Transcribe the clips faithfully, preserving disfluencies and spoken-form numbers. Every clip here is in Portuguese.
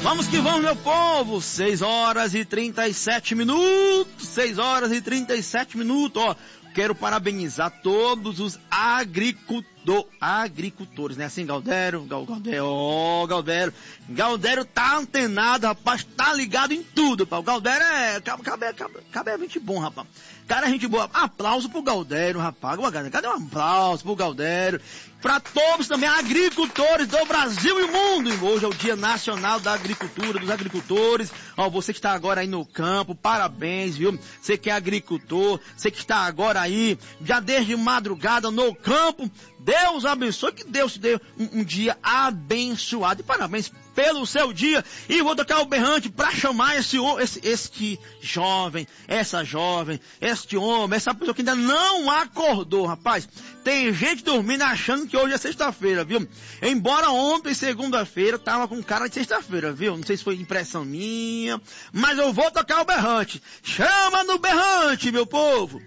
Vamos que vamos, meu povo. seis horas e trinta e sete minutos. seis horas e trinta e sete minutos. Ó, quero parabenizar todos os agricultor, agricultores, né? Assim, Galdério, Gal, Galdério, ó, oh, Galdério. Galdério tá antenado, rapaz, tá ligado em tudo, pá. O Galdério é, cabe, cabe, cabe, cabe é gente bom, rapaz. Cara, é gente boa. Aplauso pro Galdério, rapaz. Cadê um aplauso pro Galdério? Para todos também agricultores do Brasil e mundo. E hoje é o Dia Nacional da Agricultura, dos agricultores. Ó, você que está agora aí no campo, parabéns, viu? Você que é agricultor, você que está agora aí, já desde madrugada no campo. Deus abençoe, que Deus te dê um, um dia abençoado. E parabéns pelo seu dia. E vou tocar o berrante para chamar esse, esse, este jovem, essa jovem, este homem, essa pessoa que ainda não acordou, rapaz. Tem gente dormindo achando que hoje é sexta-feira, viu? Embora ontem, segunda-feira, tava com cara de sexta-feira, viu? Não sei se foi impressão minha, mas eu vou tocar o berrante. Chama no berrante, meu povo!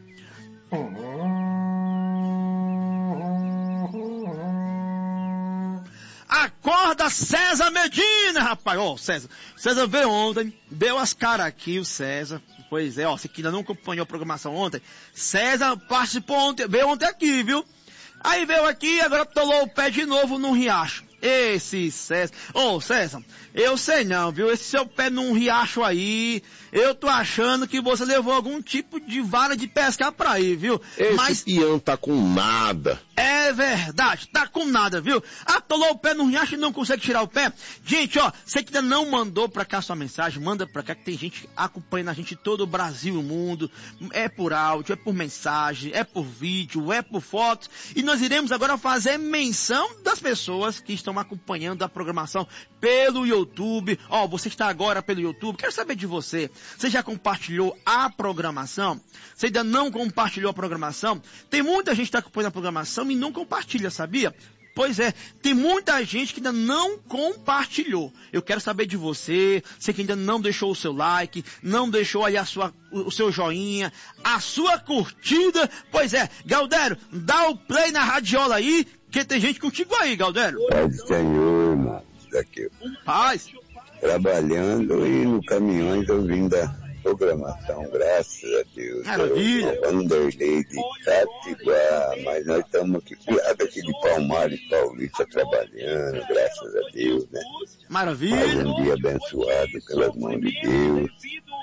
Acorda, César Medina, rapaz. Ó, oh, César. César veio ontem, deu as caras aqui, o César. Pois é, ó, você que ainda não acompanhou a programação ontem, César participou ontem, veio ontem aqui, viu? Aí veio aqui, agora tolou o pé de novo num riacho. Esse César. Ô, oh, César, eu sei não, viu? Esse seu pé num riacho aí, eu tô achando que você levou algum tipo de vara de pescar pra aí, viu? Esse Mas peão tá com nada. É verdade, tá com nada, viu? Atolou o pé no riacho e não consegue tirar o pé. Gente, ó, você que ainda não mandou pra cá sua mensagem, manda pra cá que tem gente acompanhando a gente todo o Brasil e o mundo. É por áudio, é por mensagem, é por vídeo, é por fotos. E nós iremos agora fazer menção das pessoas que estão acompanhando a programação pelo YouTube. Ó, você está agora pelo YouTube, quero saber de você. Você já compartilhou a programação? Você ainda não compartilhou a programação? Tem muita gente que está acompanhando a programação e não compartilha, sabia? Pois é, tem muita gente que ainda não compartilhou. Eu quero saber de você, você que ainda não deixou o seu like, não deixou aí a sua, o seu joinha, a sua curtida. Pois é, Galdério, dá o play na radiola aí, que tem gente contigo aí, Galdério. Paz do Senhor, irmão. Daqui. Paz. Trabalhando e no caminhões ouvindo a programação, graças a Deus. Maravilha. Eu, Vanderlei de Catiguá, mas nós estamos aqui, cuidado aqui de Palmares Paulista, trabalhando, graças a Deus, né? Maravilha. Mais um dia abençoado pelas mãos de Deus.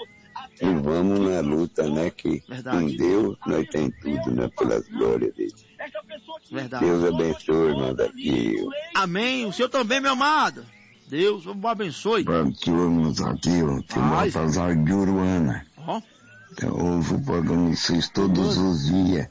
E vamos na luta, né? Que Verdade. com Deus nós temos tudo, né? Pelas glórias dele. Verdade. Deus abençoe, irmão, daqui. Amém. O senhor também, meu amado. Deus o abençoe. Estamos aqui, ó, tem uma Baltazar de Uruana. Ó. Eu ouço o programa de vocês todos os dias.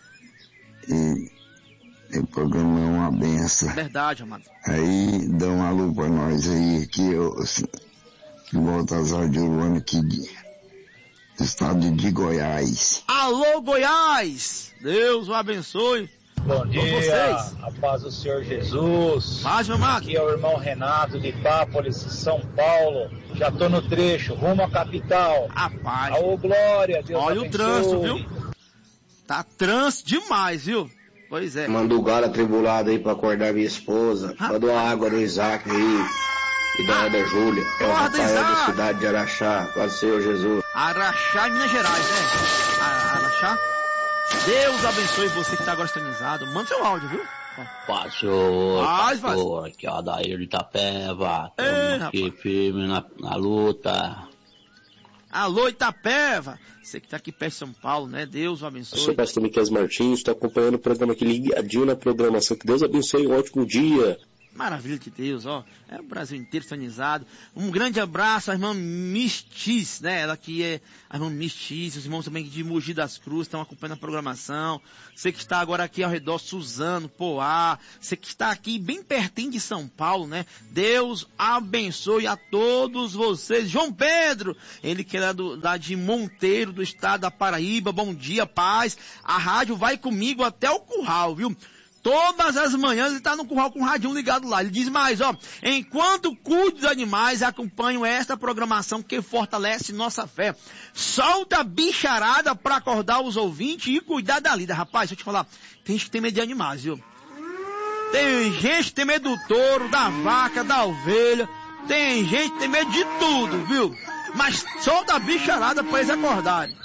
E o programa é uma benção. Verdade, amado. Aí, dá um alô pra nós aí, que eu, que o Baltazar de Uruana aqui de, do estado de Goiás. Alô, Goiás! Deus o abençoe. Bom dia, a paz do Senhor Jesus. Paz, meu amado. Aqui é o irmão Renato de Itápolis, São Paulo. Já tô no trecho, rumo à capital. Rapaz. Alô, Glória, Deus olha abençoe. O trânsito, viu? Tá trânsito demais, viu? Pois é. Manda o galo atribulado aí pra acordar minha esposa. Ah. Manda uma água do Isaac aí. E da Ana Júlia. É o Rafael da cidade de Araxá. Paz do Senhor Jesus. Araxá, Minas Gerais, né? Araxá. Deus abençoe você que está agora sintonizado. Manda seu áudio, viu? Pastor, Paz, pastor, aqui é o Adair de Itapeva. Estamos aqui firme na, na luta. Alô, Itapeva. Você que está aqui perto de São Paulo, né? Deus o abençoe. Eu sou o pastor Miquel Martins, estou acompanhando o programa aqui ligadinho na programação. Que Deus abençoe, um ótimo dia. Maravilha de Deus, ó. É o Brasil inteiro sintonizado. Um grande abraço à irmã Mistis, né? Ela que é a irmã Mistis, os irmãos também de Mogi das Cruzes estão acompanhando a programação. Você que está agora aqui ao redor, Suzano, Poá. Você que está aqui bem pertinho de São Paulo, né? Deus abençoe a todos vocês. João Pedro, ele que é lá, do, lá de Monteiro, do estado da Paraíba. Bom dia, paz. A rádio vai comigo até o curral, viu? Todas as manhãs ele está no curral com o radinho ligado lá. Ele diz mais, ó, enquanto cuido dos animais, acompanho esta programação que fortalece nossa fé. Solta a bicharada para acordar os ouvintes e cuidar da lida. Rapaz, deixa eu te falar, tem gente que tem medo de animais, viu? Tem gente que tem medo do touro, da vaca, da ovelha. Tem gente que tem medo de tudo, viu? Mas só da bicharada pra eles acordarem.